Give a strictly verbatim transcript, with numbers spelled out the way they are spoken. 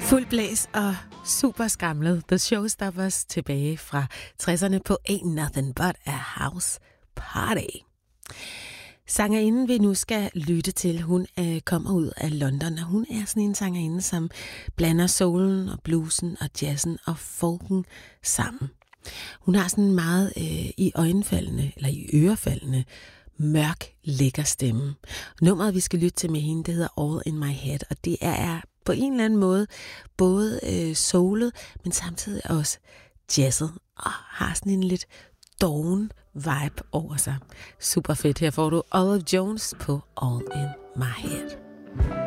Fuld blæs og super skramlet. The Showstoppers tilbage fra tresserne på Ain't Nothing But a House Party. Sangerinden, vi nu skal lytte til, hun øh, kommer ud af London, og hun er sådan en sangerinde, som blander soulen og bluesen og jazzen og folken sammen. Hun har sådan en meget øh, i øjenfaldende, eller i ørefaldende, mørk, lækker stemme. Nummeret, vi skal lytte til med hende, det hedder All in My Head, og det er på en eller anden måde både øh, soulet, men samtidig også jazzet, og har sådan en lidt doven vibe over sig. Super fedt. Her får du Olive Jones på All in My Head.